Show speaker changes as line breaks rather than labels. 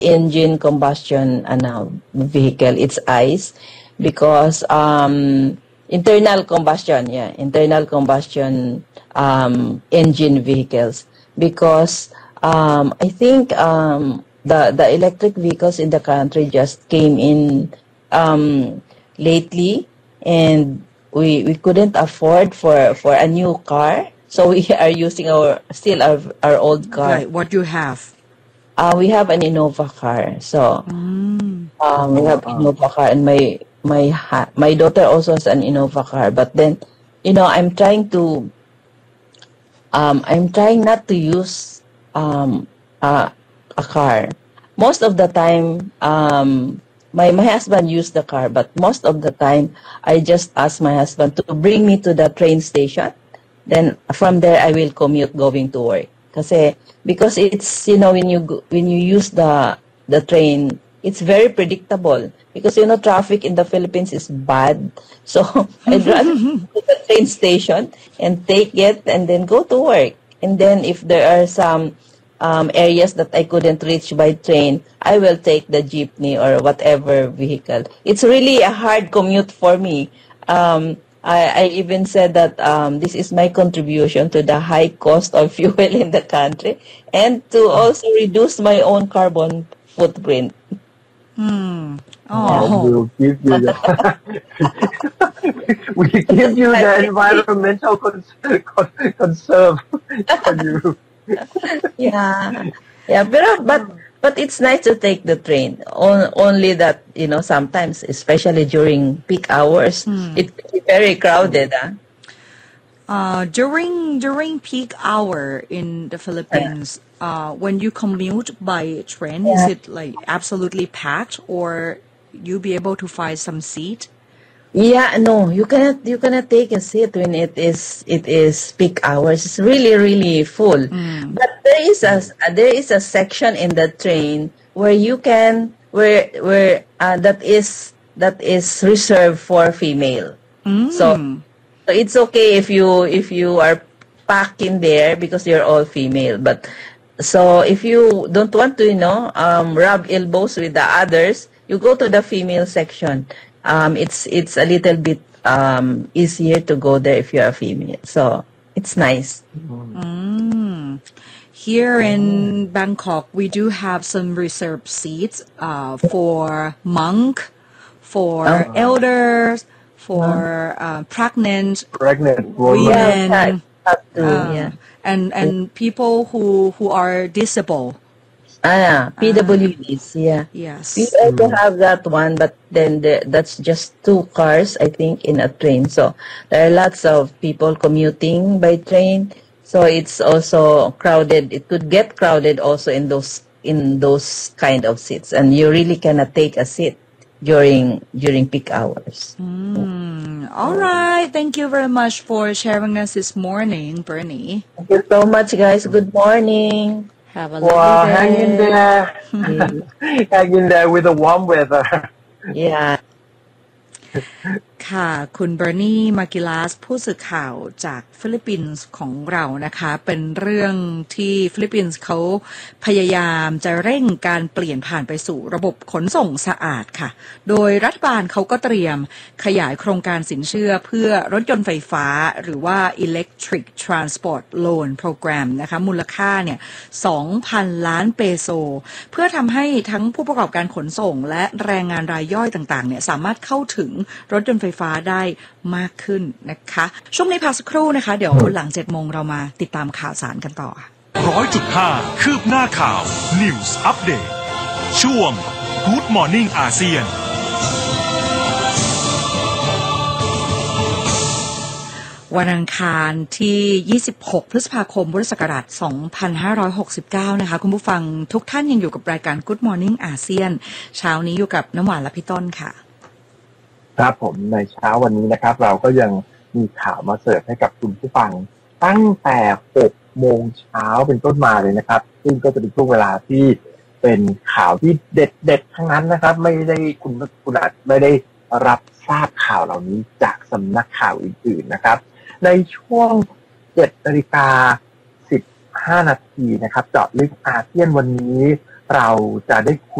engine combustion vehicle. It's ICE because internal combustion engine vehicles, because I think the electric vehicles in the country just came in lately, and we couldn't afford for a new car, so we are using our old car.
Right. What you have?
We have an Innova car, so we have Innova car, and my daughter also has an Innova car. But then, I'm trying not to use a car. Most of the time, my husband used the car, but most of the time, I just ask my husband to bring me to the train station. Then from there, I will commute going to work. Because it's, when you use the train, it's very predictable. Because, traffic in the Philippines is bad. So I'd rather go to the train station and take it and then go to work. And then if there are some areas that I couldn't reach by train, I will take the jeepney or whatever vehicle. It's really a hard commute for me. I even said that this is my contribution to the high cost of fuel in the country, and to also reduce my own carbon footprint.
We'll give you we give you the environmental concern for you.
Yeah, but it's nice to take the train. Only that, sometimes, especially during peak hours, it can be very crowded.
During peak hour in the Philippines, when you commute by train, is it like absolutely packed, or you be able to find some seat?
Yeah, no, you cannot take a seat when it is peak hours. It's really, really full. But there is a section in the train where you can that is reserved for female. So it's okay if you are packed in there because you're all female. But so if you don't want to rub elbows with the others, you go to the female section. It's a little bit easier to go there if you're a female. So it's nice.
Here in Bangkok, we do have some reserved seats for monk, for elders, for pregnant women, and people who are disabled.
PWDs,
Yes.
We also have that one, but then that's just 2 cars, I think, in a train. So there are lots of people commuting by train. So it's also crowded. It could get crowded also in those kind of seats, and you really cannot take a seat during peak hours.
All right. Thank you very much for sharing us this morning, Bernie.
Thank you so much, guys. Good morning.
Have a lovely day.
Hang in there. Hang in there with the warm weather.
Yeah.
ค่ะคุณเบอร์นี่มากิลาสผู้สื่อข่าวจากฟิลิปปินส์ของเรานะคะเป็นเรื่องที่ฟิลิปปินส์เขาพยายามจะเร่งการเปลี่ยนผ่านไปสู่ระบบขนส่งสะอาดค่ะโดยรัฐบาลเขาก็เตรียมขยายโครงการสินเชื่อเพื่อรถยนต์ไฟฟ้าหรือว่า Electric Transport Loan Program นะคะมูลค่าเนี่ย 2,000 ล้านเปโซเพื่อทำให้ทั้งผู้ประกอบการขนส่งและแรงงานรายย่อยต่างๆเนี่ยสามารถเข้าถึงรถยนต์ไฟฟ้าได้มากขึ้นนะคะช่วงนี้พักสักครู่นะคะเดี๋ยวหลัง 7 โมงเรามาติดตามข่าวสารกันต่อ
100.5 คืบหน้าข่าว News Update ช่วง Good Morning อาเซียน
วันอังคารที่26พฤษภาคมพุทธศักราช2569นะคะคุณผู้ฟังทุกท่านยังอยู่กับรายการ Good Morning อาเซียนเช้านี้อยู่กับน้ำหวานและพี่ต้นค่ะ
ครับผมในเช้าวันนี้นะครับเราก็ยังมีข่าวมาเสิร์ฟให้กับคุณผู้ฟังตั้งแต่ 6 โมงเช้าเป็นต้นมาเลยนะครับซึ่งก็จะเป็นช่วงเวลาที่เป็นข่าวที่เด็ดๆทั้งนั้นนะครับไม่ได้คุณอาจไม่ได้รับทราบข่าวเหล่านี้จากสำนักข่าวอื่นๆนะครับในช่วง 7:15 นาทีนะครับเจาะลึกอาเซียนวันนี้เราจะได้คุย